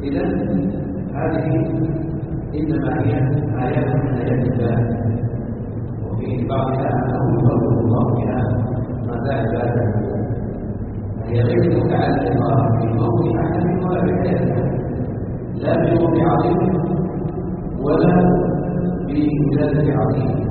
إذا هذه إنما هي آيات من آيات الله، وفي بعضها أنه يفضل الله بها ما لا عبادة، فهي غير متعلقة بموت أحد ولا بحياته، لا بموت عظيم ولا بولادة عظيم.